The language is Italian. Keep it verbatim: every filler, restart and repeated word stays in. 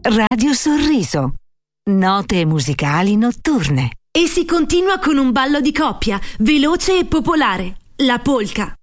Radio Sorriso. Note musicali notturne. E si continua con un ballo di coppia, veloce e popolare, la polka.